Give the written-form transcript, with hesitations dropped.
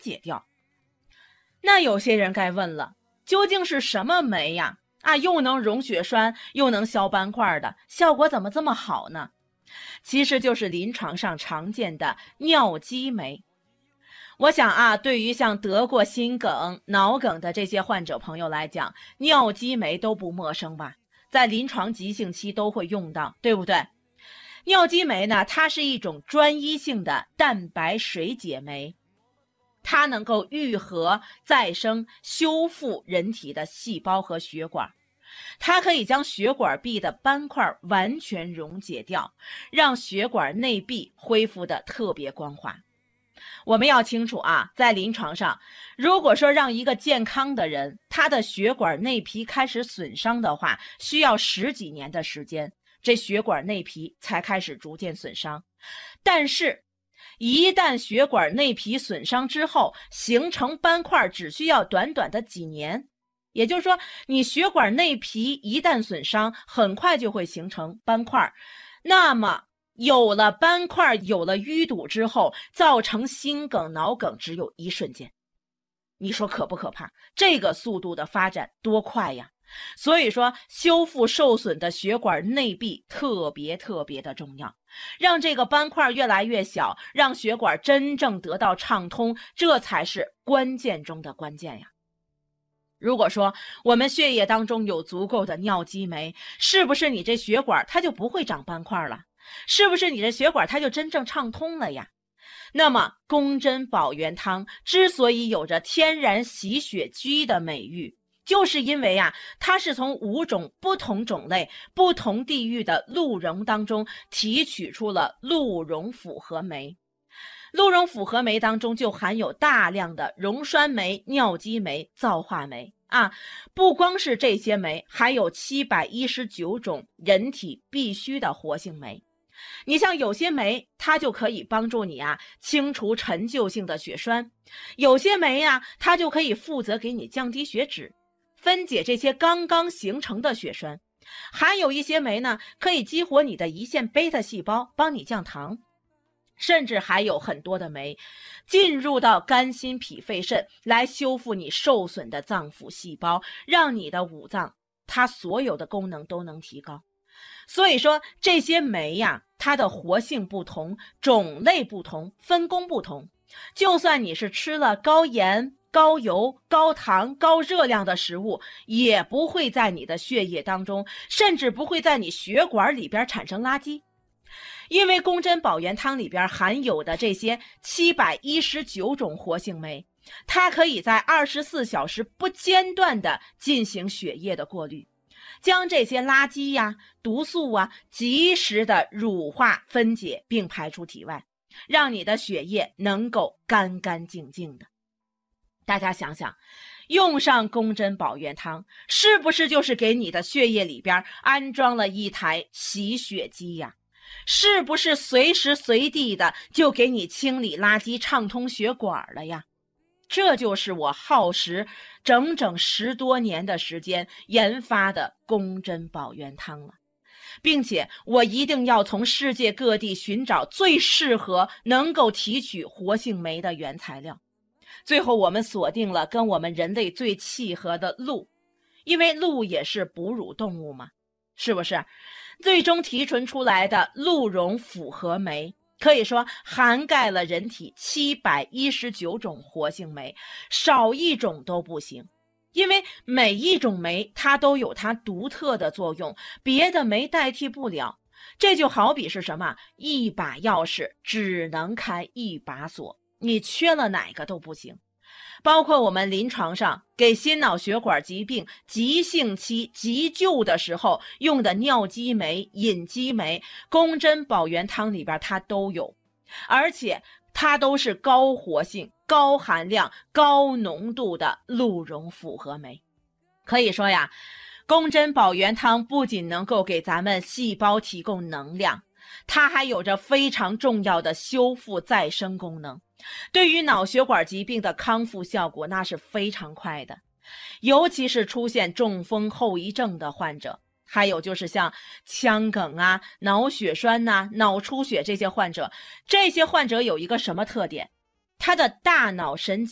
解掉。那有些人该问了，究竟是什么酶呀？又能溶血栓，又能消斑块的，效果怎么这么好呢？其实就是临床上常见的尿激酶。我想对于像得过心梗、脑梗的这些患者朋友来讲，尿激酶都不陌生吧？在临床急性期都会用到，对不对？尿激酶呢，它是一种专一性的蛋白水解酶，它能够愈合、再生、修复人体的细胞和血管，它可以将血管壁的斑块完全溶解掉，让血管内壁恢复得特别光滑。我们要清楚在临床上，如果说让一个健康的人，他的血管内皮开始损伤的话，需要10几年的时间，这血管内皮才开始逐渐损伤。但是一旦血管内皮损伤之后，形成斑块只需要短短的几年。也就是说，你血管内皮一旦损伤，很快就会形成斑块。那么有了斑块，有了淤堵之后，造成心梗、脑梗只有一瞬间。你说可不可怕？这个速度的发展多快呀！所以说，修复受损的血管内壁特别的重要，让这个斑块越来越小，让血管真正得到畅通，这才是关键中的关键呀。如果说我们血液当中有足够的尿激酶，是不是你这血管它就不会长斑块了？是不是你的血管它就真正畅通了呀？那么宫贞保元汤之所以有着天然洗血居的美誉，就是因为它是从5种不同种类、不同地域的鹿茸当中提取出了鹿茸复合酶。鹿茸复合酶当中就含有大量的溶栓酶、尿激酶、皂化酶不光是这些酶，还有719种人体必需的活性酶。你像有些酶它就可以帮助你清除陈旧性的血栓，有些酶它就可以负责给你降低血脂，分解这些刚刚形成的血栓，还有一些酶呢可以激活你的胰腺贝塔细胞，帮你降糖，甚至还有很多的酶进入到肝心脾肺肾，来修复你受损的脏腑细胞，让你的五脏它所有的功能都能提高。所以说这些酶它的活性不同，种类不同，分工不同，就算你是吃了高盐、高油、高糖、高热量的食物，也不会在你的血液当中，甚至不会在你血管里边产生垃圾。因为宫贞保元汤里边含有的这些719种活性酶，它可以在24小时不间断地进行血液的过滤，将这些垃圾毒素及时的乳化分解并排出体外，让你的血液能够干干净净的。大家想想，用上宫贞保元汤，是不是就是给你的血液里边安装了一台洗血机呀？是不是随时随地的就给你清理垃圾、畅通血管了呀？这就是我耗时整整10多年的时间研发的宫贞保元汤了，并且我一定要从世界各地寻找最适合能够提取活性酶的原材料。最后我们锁定了跟我们人类最契合的鹿，因为鹿也是哺乳动物嘛，是不是？最终提纯出来的鹿茸复合酶，可以说涵盖了人体719种活性酶，少一种都不行。因为每一种酶它都有它独特的作用，别的酶代替不了。这就好比是什么？一把钥匙只能开一把锁，你缺了哪个都不行。包括我们临床上给心脑血管疾病急性期急救的时候用的尿激酶、隐激酶，宫贞保元汤里边它都有，而且它都是高活性、高含量、高浓度的鹿茸复合酶。可以说宫贞保元汤不仅能够给咱们细胞提供能量，它还有着非常重要的修复再生功能，对于脑血管疾病的康复效果那是非常快的，尤其是出现中风后遗症的患者，还有就是像腔梗脑血栓脑出血这些患者有一个什么特点？他的大脑神经